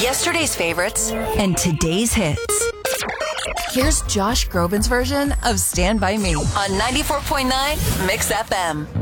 Yesterday's favorites and today's hits. Here's Josh Groban's version of Stand By Me on 94.9 Mix FM.